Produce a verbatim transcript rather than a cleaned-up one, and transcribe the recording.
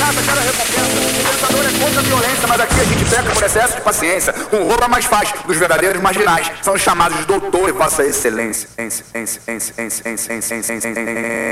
graça, quero recompensa. O pensador é contra a violência, mas aqui a gente peca por excesso de paciência. Um roubo é mais fácil dos verdadeiros marginais. São os chamados de doutor e vossa excelência.